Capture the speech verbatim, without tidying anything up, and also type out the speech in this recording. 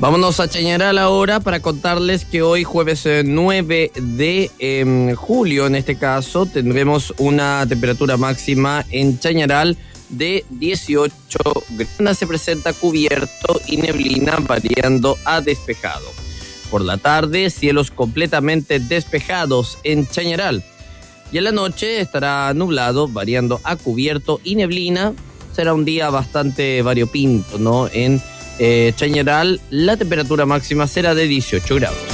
Vámonos a Chañaral ahora para contarles que hoy, jueves nueve de eh, julio, en este caso, tendremos una temperatura máxima en Chañaral de dieciocho grados. Se presenta cubierto y neblina variando a despejado. Por la tarde, cielos completamente despejados en Chañaral. Y en la noche estará nublado, variando a cubierto y neblina. Será un día bastante variopinto, ¿no? En eh, Chañaral, la temperatura máxima será de dieciocho grados.